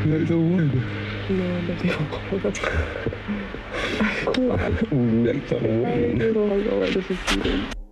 It's a wood. No, that's not. That's a wood. I don't know how this is cheating.